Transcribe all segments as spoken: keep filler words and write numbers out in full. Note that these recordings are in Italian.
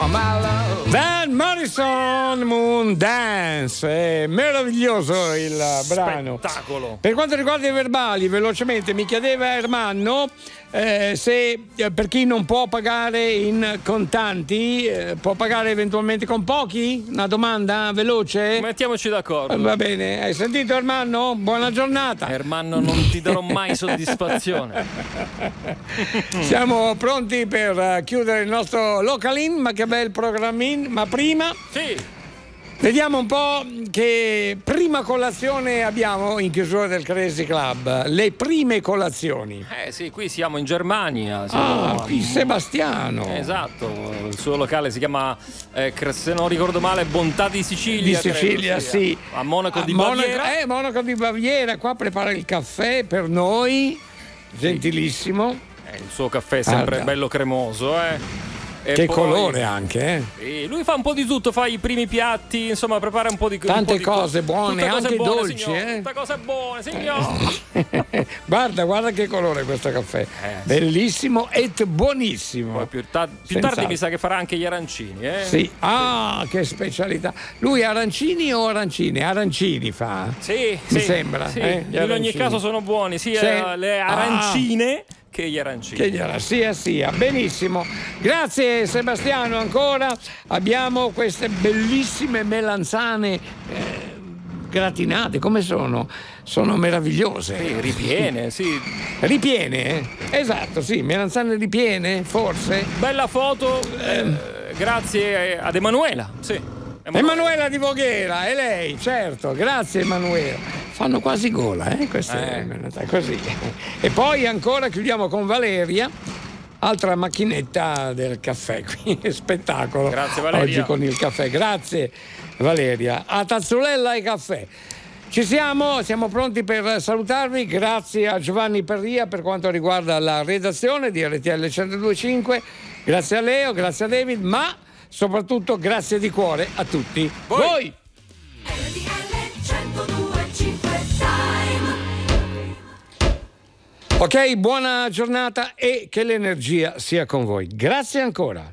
Van Morrison, Moon Dance, è meraviglioso il brano. Spettacolo. Per quanto riguarda i verbali, velocemente mi chiedeva Ermanno eh, se eh, per chi non può pagare in contanti, eh, può pagare eventualmente con pochi? Una domanda veloce? Mettiamoci d'accordo. Eh, va bene, hai sentito Ermanno? Buona giornata. Ermanno, non ti darò mai soddisfazione. Siamo pronti per chiudere il nostro localin, ma che bel programmin, ma prima sì. Vediamo un po' che prima colazione abbiamo in chiusura del Crazy Club, le prime colazioni. Eh sì, qui siamo in Germania. Siamo Ah, qui Sebastiano. Esatto, il suo locale si chiama, eh, se non ricordo male, Bontà di Sicilia. Di Sicilia, credo, sì. A Monaco A di Monaco, Baviera. Eh, Monaco di Baviera, qua prepara il caffè per noi, gentilissimo. Eh, il suo caffè è sempre Guarda. bello cremoso, eh. E Che poi, colore anche, eh? sì, lui fa un po' di tutto, fa i primi piatti, insomma, prepara un po' di Tante un po' di cose buone, tutte cose anche buone, dolci, signor, eh? Tutte cose buone, signor. Guarda, guarda che colore questo caffè. Eh, Bellissimo e buonissimo. Poi più, ta- più Senz'altro. tardi mi sa che farà anche gli arancini, eh? Sì, ah, che specialità. Lui arancini o arancini? Arancini fa? Sì, Mi sì, sembra. sì. eh, gli In ogni arancini. caso sono buoni, sia Sì. le arancine che gli arancini. Che gliela sia sia, benissimo. Grazie Sebastiano ancora. Abbiamo queste bellissime melanzane eh, gratinate, come sono? Sono meravigliose. Sì, ripiene, sì. Ripiene? eh? Esatto, sì, melanzane ripiene, forse. Bella foto, eh, grazie ad Emanuela. Sì. Emanuela di Voghera, è lei, certo, grazie Emanuela. Fanno quasi gola, eh, queste Eh. così. E poi ancora chiudiamo con Valeria, altra macchinetta del caffè, qui spettacolo. Grazie, Valeria. Oggi con il caffè, grazie Valeria. A tazzulella e caffè. Ci siamo, siamo pronti per salutarvi, grazie a Giovanni Perria per quanto riguarda la redazione di R T L centodue e cinque, grazie a Leo, grazie a David, ma soprattutto grazie di cuore a tutti voi. voi. Ok, buona giornata e che l'energia sia con voi. Grazie ancora.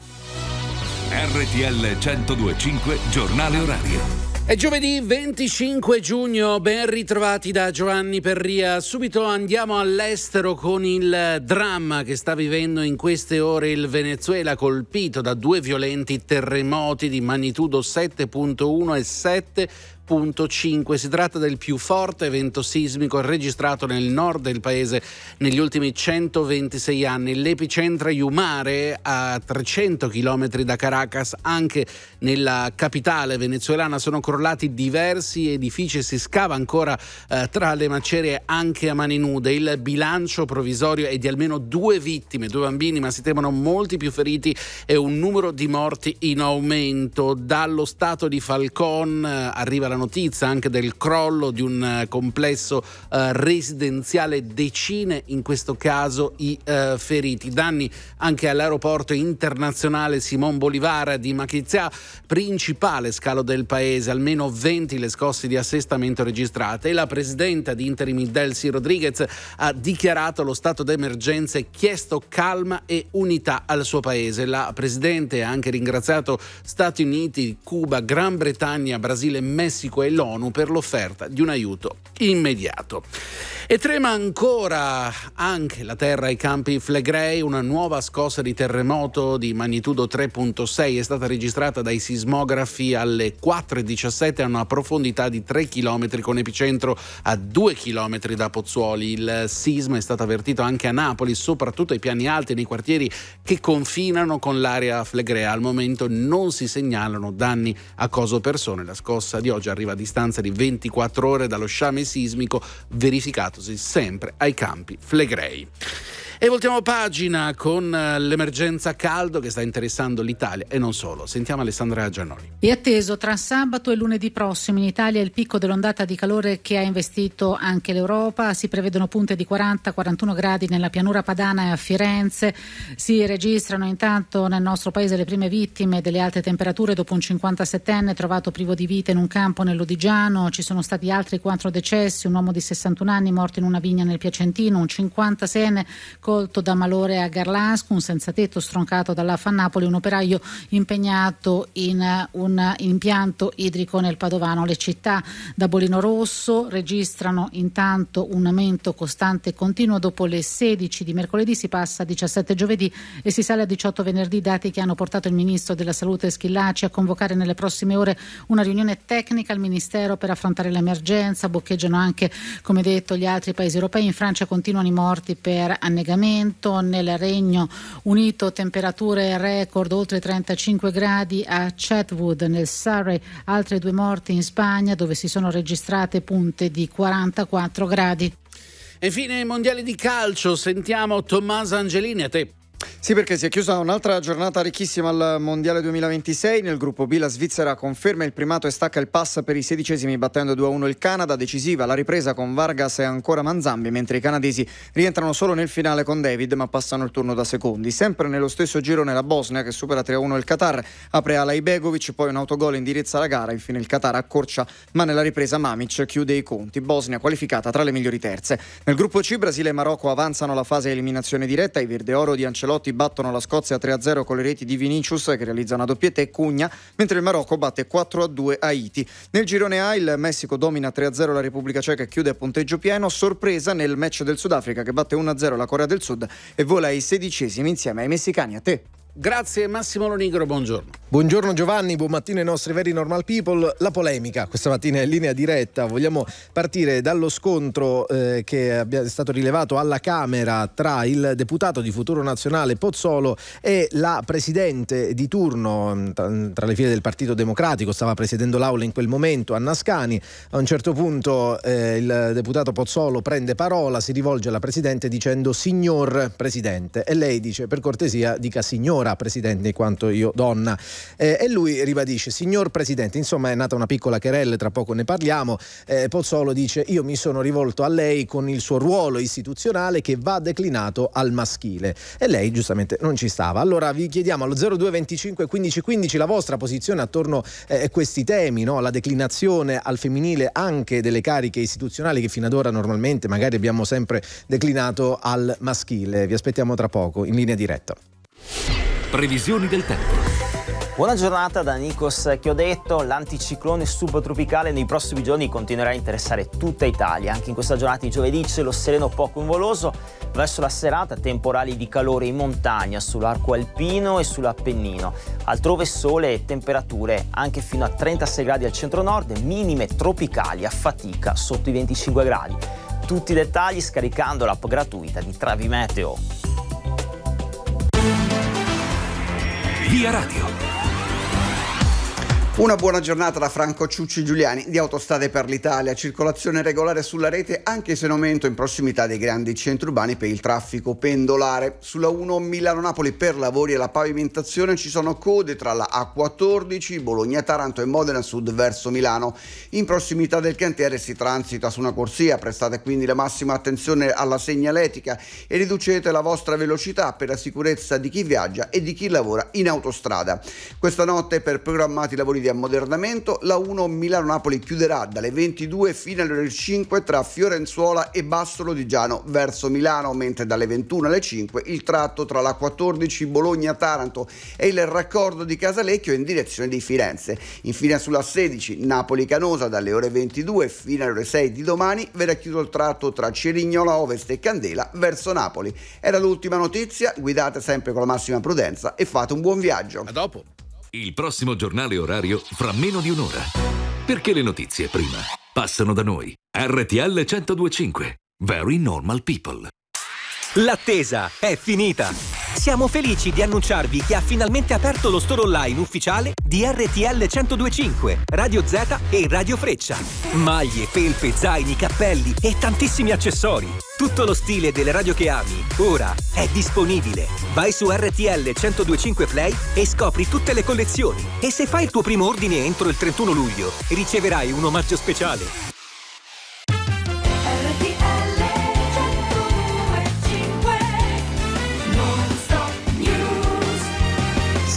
R T L centodue e cinque, giornale orario. È giovedì venticinque giugno, ben ritrovati da Giovanni Perria. Subito andiamo all'estero con il dramma che sta vivendo in queste ore il Venezuela, colpito da due violenti terremoti di magnitudo sette virgola uno e sette virgola cinque. Si tratta del più forte evento sismico registrato nel nord del paese negli ultimi centoventisei anni. L'epicentro Yumare, a trecento chilometri da Caracas, anche nella capitale venezuelana, sono crollati diversi edifici e si scava ancora eh, tra le macerie anche a mani nude. Il bilancio provvisorio è di almeno due vittime, due bambini, ma si temono molti più feriti e un numero di morti in aumento. Dallo stato di Falcón eh, arriva la notizia anche del crollo di un uh, complesso uh, residenziale, decine in questo caso i uh, feriti. Danni anche all'aeroporto internazionale Simón Bolívar di Maquisá, principale scalo del paese, almeno venti le scosse di assestamento registrate, e la presidenta di interimi Delcy Rodriguez ha dichiarato lo stato d'emergenza e chiesto calma e unità al suo paese. La presidente ha anche ringraziato Stati Uniti, Cuba, Gran Bretagna, Brasile, Messico e l'ONU per l'offerta di un aiuto immediato. E trema ancora anche la terra ai Campi Flegrei. Una nuova scossa di terremoto di magnitudo tre virgola sei è stata registrata dai sismografi alle quattro e diciassette a una profondità di tre chilometri, con epicentro a due chilometri da Pozzuoli. Il sisma è stato avvertito anche a Napoli, soprattutto ai piani alti, nei quartieri che confinano con l'area flegrea. Al momento non si segnalano danni a cose o persone. La scossa di oggi arriva a distanza di ventiquattro ore dallo sciame sismico verificatosi sempre ai Campi Flegrei. E voltiamo pagina con l'emergenza caldo che sta interessando l'Italia e non solo. Sentiamo Alessandra Giannoli. È atteso tra sabato e lunedì prossimo in Italia il picco dell'ondata di calore che ha investito anche l'Europa. Si prevedono punte di quaranta quarantuno gradi nella pianura padana e a Firenze. Si registrano intanto nel nostro paese le prime vittime delle alte temperature dopo un cinquantasettenne trovato privo di vita in un campo nell'Odigiano. Ci sono stati altri quattro decessi, un uomo di sessantuno anni morto in una vigna nel Piacentino, un cinquantaseienne con raccolto da Malore a Garlasco, un senzatetto stroncato dall'A F A Napoli, un operaio impegnato in un impianto idrico nel Padovano. Le città da Bolino Rosso registrano intanto un aumento costante e continuo. Dopo le sedici di mercoledì si passa a diciassette giovedì e si sale a diciotto venerdì, dati che hanno portato il ministro della Salute Schillaci a convocare nelle prossime ore una riunione tecnica al Ministero per affrontare l'emergenza. Boccheggiano anche, come detto, gli altri paesi europei. In Francia continuano i morti per annegamento, nel Regno Unito temperature record, oltre trentacinque gradi a Chetwood nel Surrey, altre due morti in Spagna dove si sono registrate punte di quarantaquattro gradi. E infine i mondiali di calcio, sentiamo Tommaso Angelini, a te. Sì, perché si è chiusa un'altra giornata ricchissima al Mondiale duemilaventisei. Nel gruppo B la Svizzera conferma il primato e stacca il pass per i sedicesimi battendo due a uno il Canada. Decisiva la ripresa con Vargas e ancora Manzambi, mentre i canadesi rientrano solo nel finale con David ma passano il turno da secondi. Sempre nello stesso girone la Bosnia, che supera tre a uno il Qatar, apre ala Ibegovic, poi un autogol indirizza la gara. Infine il Qatar accorcia, ma nella ripresa Mamic chiude i conti. Bosnia qualificata tra le migliori terze. Nel gruppo C Brasile e Marocco avanzano la fase eliminazione diretta. I verde oro di Ancelotti battono la Scozia tre a zero con le reti di Vinicius, che realizza una doppietta, e Cugna, mentre il Marocco batte quattro a due Haiti. Nel girone A il Messico domina tre a zero la Repubblica Ceca e chiude a punteggio pieno. Sorpresa nel match del Sudafrica, che batte uno a zero la Corea del Sud e vola ai sedicesimi insieme ai messicani. A te. Grazie Massimo Lonigro, buongiorno. Buongiorno Giovanni, buon mattino ai nostri veri normal people. La polemica questa mattina è in linea diretta. Vogliamo partire dallo scontro eh, che è stato rilevato alla Camera tra il deputato di Futuro Nazionale Pozzolo e la presidente di turno tra le file del Partito Democratico. Stava presiedendo l'aula in quel momento Anna Scani. A un certo punto eh, il deputato Pozzolo prende parola, si rivolge alla presidente dicendo signor presidente, e lei dice per cortesia dica signor Presidente, in quanto io donna, eh, e lui ribadisce signor Presidente. Insomma è nata una piccola querella, tra poco ne parliamo. eh, Pozzolo dice io mi sono rivolto a lei con il suo ruolo istituzionale che va declinato al maschile, e lei giustamente non ci stava. Allora vi chiediamo allo zero due venticinque quindici quindici la vostra posizione attorno eh, a questi temi, no? La declinazione al femminile anche delle cariche istituzionali che fino ad ora normalmente magari abbiamo sempre declinato al maschile. Vi aspettiamo tra poco in linea diretta. Previsioni del tempo. Buona giornata da Nikos Chiodetto. L'anticiclone subtropicale nei prossimi giorni continuerà a interessare tutta Italia. Anche in questa giornata di giovedì cielo sereno poco nuvoloso. Verso la serata temporali di calore in montagna, sull'arco alpino e sull'Appennino. Altrove sole e temperature anche fino a trentasei gradi al centro-nord, minime tropicali a fatica sotto i venticinque gradi. Tutti i dettagli scaricando l'app gratuita di Travi Meteo. Via Radio. Una buona giornata da Franco Ciucci Giuliani di Autostrade per l'Italia. Circolazione regolare sulla rete anche se in aumento in prossimità dei grandi centri urbani per il traffico pendolare. Sulla uno Milano-Napoli per lavori e la pavimentazione ci sono code tra la A quattordici, Bologna-Taranto e Modena Sud verso Milano. In prossimità del cantiere si transita su una corsia, prestate quindi la massima attenzione alla segnaletica e riducete la vostra velocità per la sicurezza di chi viaggia e di chi lavora in autostrada. Questa notte per programmati lavori di ammodernamento la uno Milano-Napoli chiuderà dalle ventidue fino alle ore cinque tra Fiorenzuola e Basso Lodigiano verso Milano, mentre dalle ventuno alle cinque il tratto tra la quattordici Bologna-Taranto e il raccordo di Casalecchio in direzione di Firenze. Infine sulla sedici Napoli-Canosa dalle ore ventidue fino alle ore sei di domani verrà chiuso il tratto tra Cerignola Ovest e Candela verso Napoli. Era l'ultima notizia, guidate sempre con la massima prudenza e fate un buon viaggio. A dopo. Il prossimo giornale orario fra meno di un'ora. Perché le notizie prima passano da noi. R T L centodue e cinque. Very Normal People. L'attesa è finita. Siamo felici di annunciarvi che ha finalmente aperto lo store online ufficiale di R T L centodue e cinque, Radio Z e Radio Freccia. Maglie, felpe, zaini, cappelli e tantissimi accessori. Tutto lo stile delle radio che ami, ora è disponibile. Vai su R T L centodue e cinque Play e scopri tutte le collezioni. E se fai il tuo primo ordine entro il trentuno luglio, riceverai un omaggio speciale.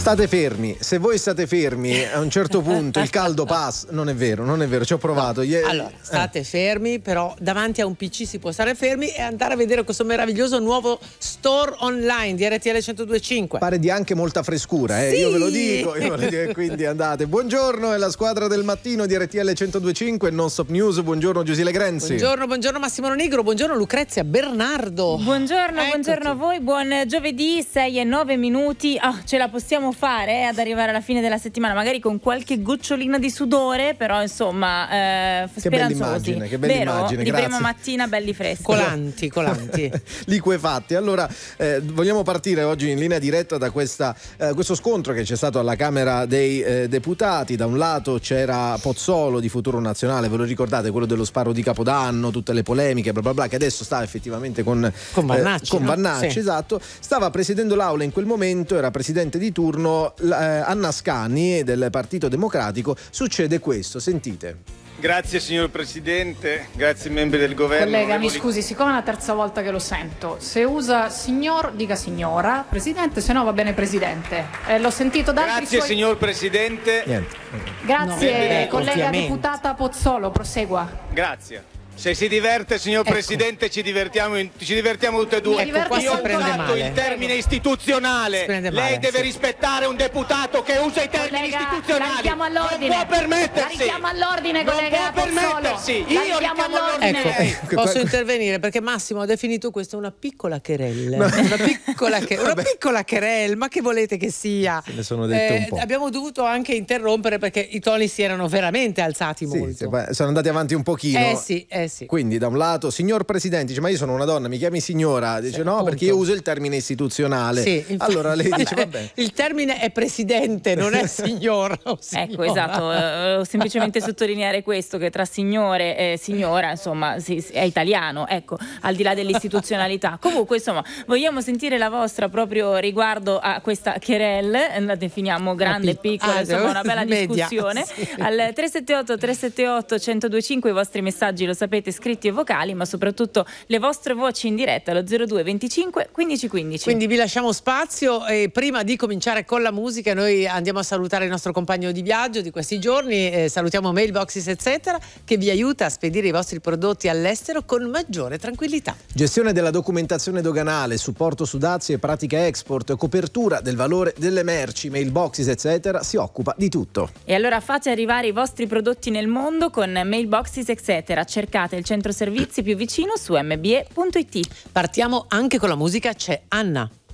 State fermi, se voi state fermi a un certo punto il caldo passa. Non è vero, non è vero, ci ho provato. No. Allora, state eh. fermi, però davanti a un P C si può stare fermi e andare a vedere questo meraviglioso nuovo store online di R T L centodue e cinque. Pare di anche molta frescura, eh? Sì. Io ve lo dico, io ve lo dico, quindi andate. Buongiorno, è la squadra del mattino di R T L centodue e cinque, Non Stop News. Buongiorno Giusile Grenzi. Buongiorno, buongiorno Massimo Nigro, buongiorno Lucrezia Bernardo. Buongiorno, Eccoti. buongiorno a voi, buon giovedì, sei e nove minuti. Oh, ce la possiamo fare eh, ad arrivare alla fine della settimana, magari con qualche gocciolina di sudore, però insomma eh, che speranzosi. Bella immagine, che bella Vero? immagine, Di grazie. prima mattina belli freschi. Colanti, colanti. Liquefatti. Allora, eh, vogliamo partire oggi in linea diretta da questa, eh, questo scontro che c'è stato alla Camera dei eh, Deputati. Da un lato c'era Pozzolo di Futuro Nazionale, ve lo ricordate, quello dello sparo di Capodanno, tutte le polemiche, bla bla bla, che adesso sta effettivamente con, con Vannacci, eh, con no? Vannacci, Sì. esatto. Stava presiedendo l'aula in quel momento, era presidente di turno eh, Anna Scani del Partito Democratico. Succede questo, sentite. Grazie signor Presidente, grazie membri del governo. Collega, onorevoli... mi scusi, siccome è la terza volta che lo sento, se usa signor dica signora, Presidente, se no va bene Presidente. Eh, l'ho sentito da altri Grazie suoi... signor Presidente. Niente. Grazie, no. collega Ovviamente. deputata Pozzolo, prosegua. Grazie. Se si diverte signor Ecco. Presidente ci divertiamo, in, ci divertiamo tutte e due. Ecco, qua Io si ho prende usato male. il termine istituzionale. Si prende Lei male, deve sì. rispettare un deputato che usa i termini Collega, istituzionali. la richiamo all'ordine. Non può permettersi. La richiamo all'ordine, non collega può Pozzolo. permettersi. La Io richiamo richiamo all'ordine. all'ordine. Ecco, Eh, posso intervenire perché Massimo ha definito questa una piccola querelle. Una piccola, che, una piccola querelle, ma che volete che sia? Se ne sono dette un po'. Abbiamo dovuto anche interrompere perché i toni si erano veramente alzati Sì, molto. sì, sono andati avanti un pochino. Eh sì, eh sì. Quindi da un lato, signor Presidente, dice ma io sono una donna, mi chiami signora? Dice Sì, no, appunto. perché io uso il termine istituzionale. Sì, infatti- allora lei dice vabbè. Il termine è presidente, non è signora. o signora. Ecco, esatto, eh, semplicemente sottolineare questo, che tra signore e signora, insomma, si, si- è italiano, ecco, al di là dell'istituzionalità. Comunque, insomma, vogliamo sentire la vostra proprio riguardo a questa querelle, la definiamo grande, pic- piccola, ah, insomma, una bella media, discussione. sì. Al tre sette otto tre sette otto uno zero due cinque i vostri messaggi, lo sapete, scritti e vocali, ma soprattutto le vostre voci in diretta allo zero due venticinque quindici quindici. Quindi vi lasciamo spazio e prima di cominciare con la musica noi andiamo a salutare il nostro compagno di viaggio di questi giorni, eh, salutiamo Mailboxes eccetera, che vi aiuta a spedire i vostri prodotti all'estero con maggiore tranquillità. Gestione della documentazione doganale, supporto su dazi e pratica export, copertura del valore delle merci, mailboxes eccetera, si occupa di tutto. E allora fate arrivare i vostri prodotti nel mondo con Mailboxes eccetera. Cercate il centro servizi più vicino su m b e punto i t. Partiamo anche con la musica, c'è Anna.